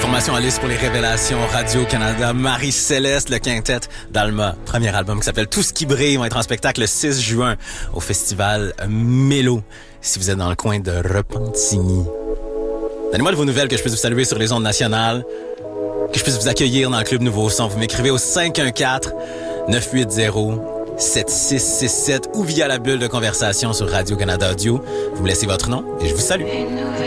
Confirmation à liste pour les révélations Radio-Canada. Marie-Céleste, le quintet d'Alma. Premier album qui s'appelle Tout ce qui brille. Va être en spectacle le 6 juin au festival Mélo. Si vous êtes dans le coin de Repentigny. Donnez-moi de vos nouvelles que je puisse vous saluer sur les ondes nationales. Que je puisse vous accueillir dans le Club Nouveau Son. Vous m'écrivez au 514-980-7667 ou via la bulle de conversation sur Radio-Canada Audio. Vous me laissez votre nom et je vous salue.